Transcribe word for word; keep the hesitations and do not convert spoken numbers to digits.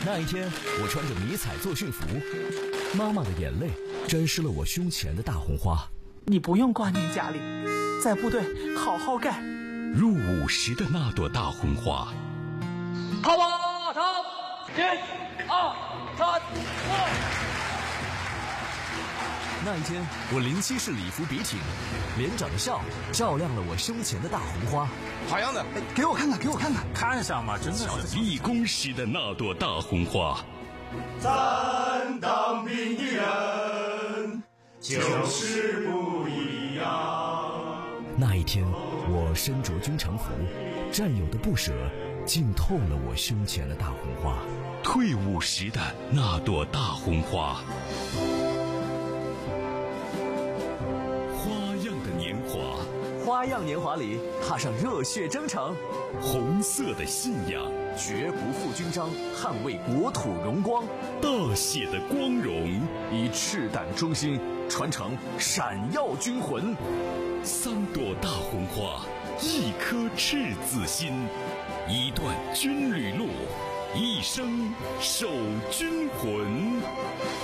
那一天，我穿着迷彩作训服，妈妈的眼泪沾湿了我胸前的大红花。 你不用挂念家里，在部队好好干。 入伍时的那朵大红花。 好吧，成，一、二、三、四。 那一天，我零七式礼服笔挺，连长的笑照亮了我胸前的大红花。 好样的！ 哎，给我看看，给我看看， 看上吗？真的是立功时的那朵大红花。 咱当兵的人就是不一样。 那一天，我身着军常服，战友的不舍浸透了我胸前的大红花。 退伍时的那朵大红花。 花样年华里，踏上热血征程。 红色的信仰， 绝不负军章，捍卫国土荣光。 大写的光荣， 以赤胆忠心，传承闪耀军魂。 三朵大红花，一颗赤子心，一段军旅路，一生守军魂。